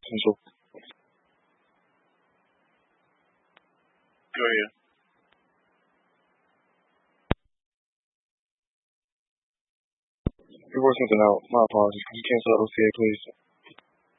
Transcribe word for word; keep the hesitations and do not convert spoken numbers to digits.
Central. Go ahead. You work something out. My apologies. Can you cancel that O C A, please?